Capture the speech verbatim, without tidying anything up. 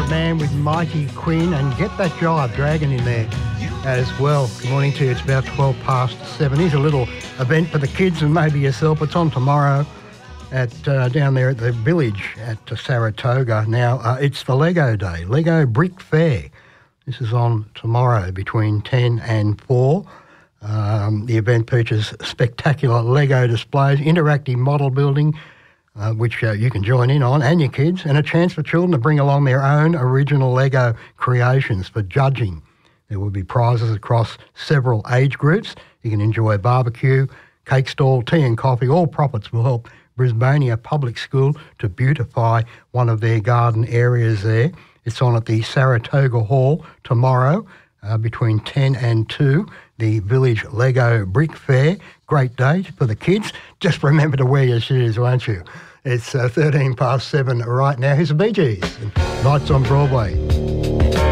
Desperate Man with Mighty Quinn, and Get That Jive Dragon in there as well. Good morning to you. It's about twelve past seven. Here's a little event for the kids and maybe yourself. It's on tomorrow at uh, down there at the village at uh, Saratoga. Now, uh, it's the Lego Day, Lego Brick Fair. This is on tomorrow between ten and four. Um, the event features spectacular Lego displays, interactive model building, Uh, which uh, you can join in on, and your kids, and a chance for children to bring along their own original Lego creations for judging. There will be prizes across several age groups. You can enjoy a barbecue, cake stall, tea and coffee. All profits will help Brisbania Public School to beautify one of their garden areas there. It's on at the Saratoga Hall tomorrow uh, between ten and two, the Village Lego Brick Fair. Great day for the kids. Just remember to wear your shoes, won't you? It's uh, thirteen past seven right now. Here's the Bee Gees and Nights on Broadway.